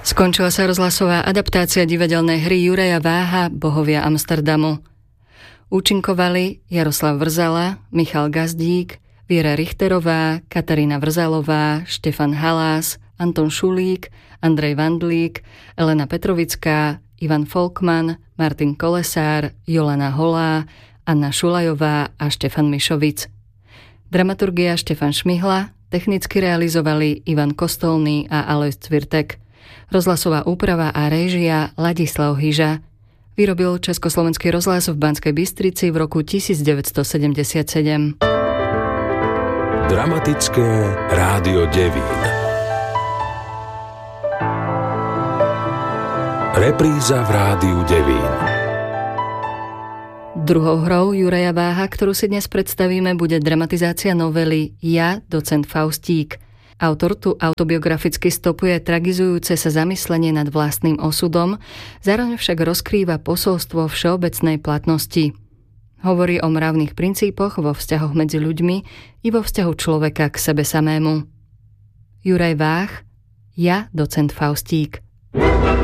Skončila sa rozhlasová adaptácia divadelnej hry Juraja Váha Bohovia Amsterdamu. Účinkovali Jaroslav Vrzala, Michal Gazdík, Viera Richterová, Katarína Vrzalová, Štefan Halás, Anton Šulík, Andrej Vandlík, Elena Petrovická, Ivan Folkman, Martin Kolesár, Jolana Holá, Anna Šulajová a Štefan Mišovic. Dramaturgia Štefan Šmihla, technicky realizovali Ivan Kostolný a Alojz Cvirtek. Rozhlasová úprava a réžia Ladislav Hyža. Vyrobil Československý rozhlas v Banskej Bystrici v roku 1977. Dramatické rádio Devín. Repríza v rádiu Devín. Druhou hrou Juraja Váha, ktorú si dnes predstavíme, bude dramatizácia novely Ja, docent Faustík. Autor tu autobiograficky stopuje tragizujúce sa zamyslenie nad vlastným osudom, zároveň však rozkrýva posolstvo všeobecnej platnosti. Hovorí o mravných princípoch vo vzťahoch medzi ľuďmi i vo vzťahu človeka k sebe samému. Juraj Váh, Ja, docent Faustík.